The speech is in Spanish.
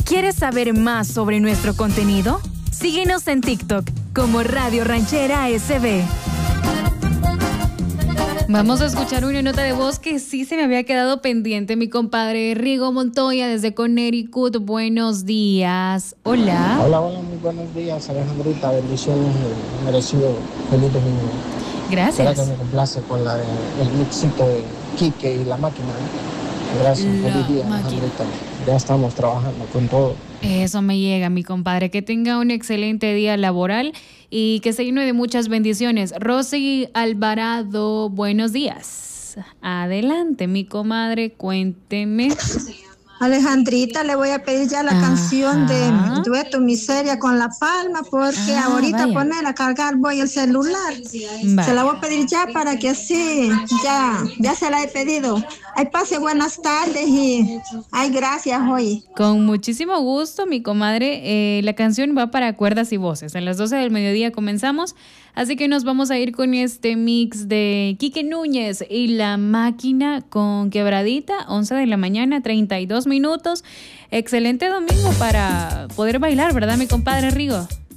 ¿Quieres saber más sobre nuestro contenido? Síguenos en TikTok como Radio Ranchera SB. Vamos a escuchar una nota de voz que sí se me había quedado pendiente. Mi compadre Rigo Montoya desde Connecticut. Buenos días. Hola. Hola, muy buenos días, Alejandrita. Bendiciones y merecido feliz domingo. Gracias. Espera que me complace con el mixito de Quique y la máquina. Gracias, feliz día, Alejandrita. Ya estamos trabajando con todo. Eso me llega, mi compadre. Que tenga un excelente día laboral y que se llene de muchas bendiciones. Rosy Alvarado, buenos días. Adelante, mi comadre, cuénteme. Alejandrita, le voy a pedir ya la canción de Dueto Miseria con La Palma, porque ahorita poner a cargar voy el celular. Se la voy a pedir ya para que así, ya se la he pedido. Ay, pase buenas tardes y ay, gracias hoy. Con muchísimo gusto, mi comadre. La canción va para cuerdas y voces. A las 12 del mediodía comenzamos, así que nos vamos a ir con este mix de Quique Núñez y La Máquina con Quebradita, 11 de la mañana, 32 minutos. Excelente domingo para poder bailar, ¿verdad, mi compadre Rigo?